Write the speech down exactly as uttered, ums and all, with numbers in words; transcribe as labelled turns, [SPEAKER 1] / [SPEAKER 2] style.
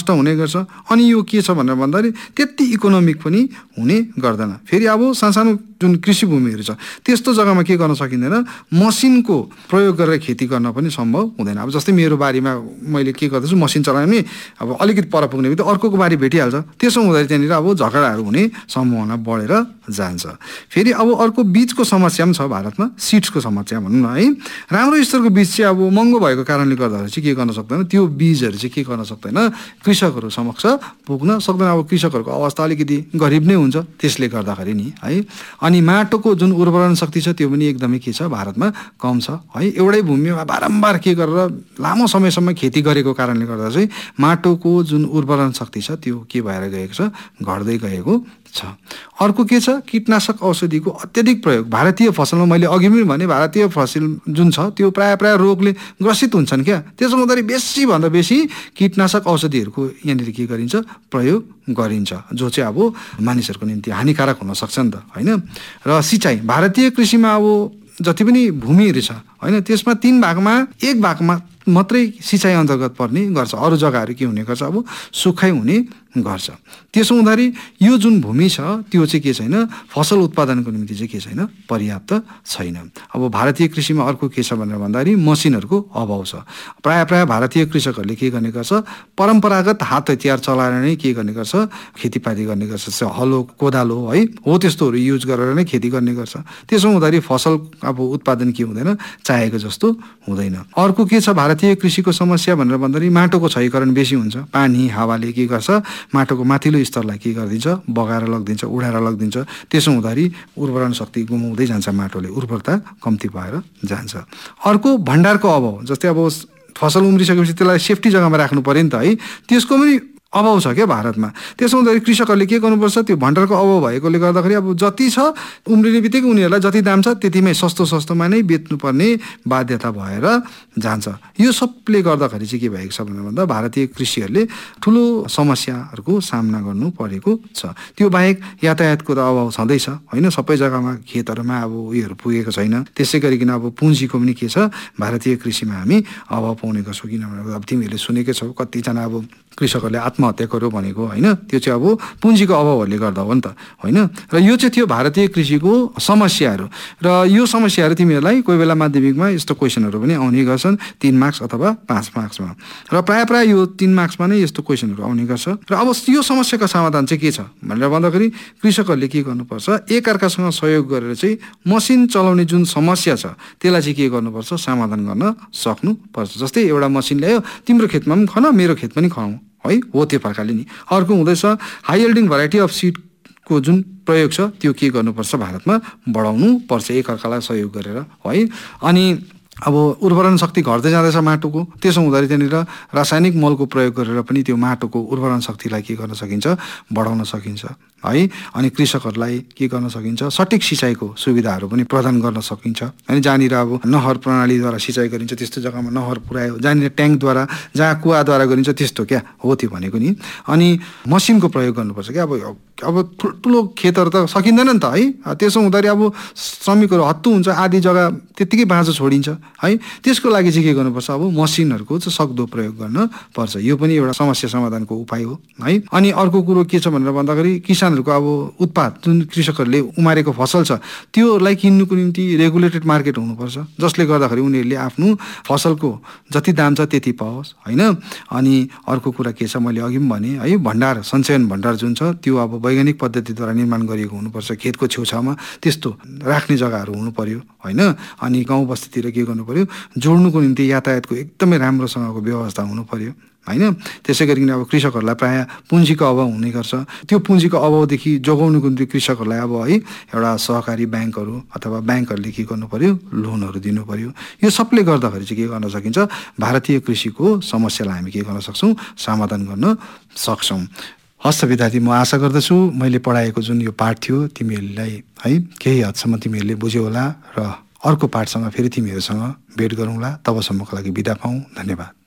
[SPEAKER 1] नष्ट हुने गर्छ। अनि यो के छ भनेर भन्दाखेरि त्यति इकोनोमिक पनि हुने गर्दैन। फेरि अब सानसानो जुन कृषि भूमिहरू छ त्यस्तो जग्गामा के गर्न सकिँदैन, मसिनको प्रयोग गरेर खेती गर्न पनि सम्भव हुँदैन। अब जस्तै मेरो बारीमा मैले के गर्दैछु, मसिन चलाउने अब अलिकति पर पुग्ने बित्तिकै अर्कोको बारी भेटिहाल्छ। त्यसो हुँदाखेरि त्यहाँनिर अब झगडाहरू हुने सम्भावना बढेर जान्छ। फेरि अब अर्को बीजको समस्या पनि छ भारतमा, सिड्सको समस्या भनौँ न है। राम्रो स्तरको बीज चाहिँ अब महँगो भएको कारणले गर्दाखेरि चाहिँ के गर्न सक्दैन, त्यो बीजहरू चाहिँ के गर्न सक्दैन, कृषकहरू समक्ष पुग्न सक्दैन। अब कृषकहरूको अवस्था अलिकति गरिब नै हुन्छ त्यसले गर्दाखेरि नि है। अनि माटोको जुन उर्वरण शक्ति छ त्यो पनि एकदमै के छ भारतमा कम छ है। एउटै भूमिमा बारम्बार के गरेर लामो समयसम्म खेती गरेको कारणले गर्दा चाहिँ माटोको जुन उर्वरण शक्ति छ त्यो के भएर गएको छ, घट्दै गएको छ। अर्को के छ, कीटनाशक औषधिको अत्यधिक प्रयोग। भारतीय फसलमा मैले अघि पनि भने भारतीय फसल जुन छ त्यो प्रायः प्रायः रोगले ग्रसित हुन्छन् क्या। त्यसो हुँदाखेरि बेसी भन्दा बेसी कीटनाशक औषधिहरूको यहाँनिर के गरिन्छ, प्रयोग गरिन्छ, जो चाहिँ अब मानिसहरूको निम्ति हानिकारक हुन सक्छ नि त होइन। र सिँचाइ, भारतीय कृषिमा अब जति पनि भूमिहरू छ होइन त्यसमा तीन भागमा एक भागमा मात्रै सिँचाइ अन्तर्गत पर्ने गर्छ। अरू जग्गाहरू के हुने गर्छ, अब सुक्खै हुने गर्छ। त्यसो हुँदाखेरि यो जुन भूमि छ त्यो चाहिँ के छैन, फसल उत्पादनको निम्ति चाहिँ के छैन, पर्याप्त छैन। अब भारतीय कृषिमा अर्को के छ भनेर भन्दाखेरि मसिनहरूको अभाव छ। प्रायः प्रायः भारतीय कृषकहरूले के गर्ने गर्छ, परम्परागत हात हतियार चलाएर नै के गर्ने गर्छ, खेतीपाती गर्ने गर्छ। हलो, कोदालो है हो त्यस्तोहरू युज गरेर नै खेती गर्ने गर्छ। त्यसो हुँदाखेरि फसल अब उत्पादन के हुँदैन, चाहेको जस्तो हुँदैन। अर्को के छ भारतीय कृषिको समस्या भनेर भन्दाखेरि माटोको क्षयीकरण बेसी हुन्छ। पानी हावाले के गर्छ, माटोको माथिल्लो स्तरलाई के गरिदिन्छ, बगाएर लगिदिन्छ, उडाएर लगिदिन्छ। त्यसो हुँदाखेरि उर्वरण शक्ति गुमाउँदै जान्छ, माटोले उर्वरता कम्ती भएर जान्छ। अर्को भण्डारको अभाव, जस्तै अब फसल उम्रिसकेपछि त्यसलाई सेफ्टी जग्गामा राख्नु पर्यो नि त है, त्यसको पनि अभाव छ क्या भारतमा। त्यसो हुँदाखेरि कृषकहरूले के गर्नुपर्छ, त्यो भण्डारको अभाव भएकोले गर्दाखेरि अब जति छ उम्रिने बित्तिकै उनीहरूलाई जति दाम छ त्यतिमै सस्तो सस्तोमा नै बेच्नुपर्ने बाध्यता भएर जान्छ। यो सबले गर्दाखेरि चाहिँ के भएको छ भनेर भन्दा भारतीय कृषिहरूले ठुलो समस्याहरूको सामना गर्नु परेको छ। त्यो बाहेक यातायातको त अभाव छँदैछ होइन, सबै जग्गामा खेतहरूमा अब उयोहरू पुगेको छैन। त्यसै गरिकन अब पुँजीको पनि के छ, भारतीय कृषिमा हामी अभाव पाउने गर्छौँ। किनभने अब तिमीहरूले सुनेकै छौ कतिजना अब कृषकहरूले आत्महत्या गर्यो भनेको होइन, त्यो चाहिँ अब पुँजीको अभावहरूले गर्दा हो नि त होइन। र यो चाहिँ थियो भारतीय कृषिको समस्याहरू। र यो समस्याहरू तिमीहरूलाई कोही बेला माध्यमिकमा यस्तो क्वेसनहरू पनि आउने गर्छन्, तीन मार्क्स अथवा पाँच मार्क्समा। र प्रायः प्रायः यो तीन मार्क्समा नै यस्तो क्वेसनहरू आउने गर्छ। र अब यो समस्याको समाधान चाहिँ के छ भनेर भन्दाखेरि कृषकहरूले के गर्नुपर्छ, एकअर्कासँग सहयोग गरेर चाहिँ मसिन चलाउने जुन समस्या छ त्यसलाई चाहिँ के गर्नुपर्छ, समाधान गर्न सक्नुपर्छ। जस्तै एउटा मसिन ल्यायो, तिम्रो खेतमा पनि खन, मेरो खेत पनि खनाऊ है, हो त्यो प्रकारले नि। अर्को हुँदैछ हाई यल्डिङ भेराइटी अफ सिडको जुन प्रयोग छ त्यो के गर्नुपर्छ, भारतमा बढाउनु पर्छ एकअर्कालाई सहयोग गरेर है। अनि अब उर्वरण शक्ति घट्दै जाँदैछ माटोको। त्यसो हुँदाखेरि त्यहाँनिर रासायनिक मलको प्रयोग गरेर पनि त्यो माटोको उर्वरण शक्तिलाई के गर्न सकिन्छ, बढाउन सकिन्छ है। अनि कृषकहरूलाई के गर्न सकिन्छ, सठिक सिँचाइको सुविधाहरू पनि प्रदान गर्न सकिन्छ होइन। जहाँनिर अब नहर प्रणालीद्वारा सिँचाइ गरिन्छ त्यस्तो जग्गामा नहर पुर्यायो, जहाँनिर ट्याङ्कद्वारा, जहाँ कुवाद्वारा गरिन्छ त्यस्तो क्या हो त्यो भनेको नि। अनि मसिनको प्रयोग गर्नुपर्छ क्या। अब अब ठुल्ठुलो खेतहरू त सकिँदैन नि त है। त्यसो हुँदाखेरि अब श्रमिकहरू हत्तु हुन्छ, आधी जग्गा त्यत्तिकै बाँझो छोडिन्छ है। त्यसको लागि चाहिँ के गर्नुपर्छ, अब मसिनहरूको चाहिँ सक्दो प्रयोग गर्न पर्छ। यो पनि एउटा समस्या समाधानको उपाय हो है। अनि अर्को कुरो के छ भनेर भन्दाखेरि किसानहरूको अब उत्पाद जुन कृषकहरूले उमारेको फसल छ त्योलाई किन्नुको निम्ति रेगुलेटेड मार्केट हुनुपर्छ, जसले गर्दाखेरि उनीहरूले आफ्नो फसलको जति दाम छ त्यति पाओस् होइन। अनि अर्को कुरा के छ, मैले अघि पनि भने है, भण्डार सञ्चयन भण्डार जुन छ त्यो अब वैज्ञानिक पद्धतिद्वारा निर्माण गरिएको हुनुपर्छ। खेतको छेउछाउमा त्यस्तो राख्ने जग्गाहरू हुनु पर्यो होइन। अनि गाउँ बस्तीतिर के गर्नु पर्यो, जोड्नुको निम्ति यातायातको एकदमै राम्रोसँगको व्यवस्था हुनु पर्यो होइन। त्यसै गरिकन अब कृषकहरूलाई प्रायः पुँजीको अभाव हुने गर्छ। त्यो पुँजीको अभावदेखि जोगाउनुको निम्ति कृषकहरूलाई अब है एउटा सहकारी ब्याङ्कहरू अथवा ब्याङ्कहरूले के गर्नु पर्यो, लोनहरू दिनु पर्यो। यो सबले गर्दाखेरि चाहिँ के गर्न सकिन्छ, भारतीय कृषिको समस्यालाई हामी के गर्न सक्छौँ, समाधान गर्न सक्छौँ। हस् विद्यार्थी, म आशा गर्दछु मैले पढाएको जुन यो पाठ थियो तिमीहरूलाई है केही हदसम्म तिमीहरूले बुझ्यौ होला। र अर्को पाठसँग फेरि तिमीहरूसँग भेट गरौँला। तबसम्मको लागि बिदा पाऊँ। धन्यवाद।